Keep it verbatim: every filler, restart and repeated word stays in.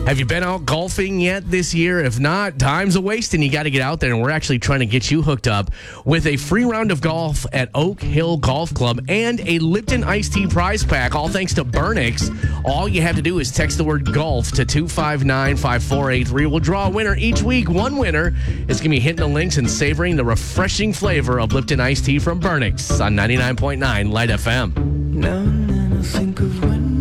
Have you been out golfing yet this year? If not, time's a wasting. You got to get out there, and we're actually trying to get you hooked up with a free round of golf at Oak Hill Golf Club and a Lipton Iced Tea prize pack, all thanks to Burnix. All you have to do is text the word golf to two five nine, five four eight three. We'll draw a winner each week. One winner is going to be hitting the links and savoring the refreshing flavor of Lipton Iced Tea from Burnix on ninety-nine point nine Light F M. Now and then I think of when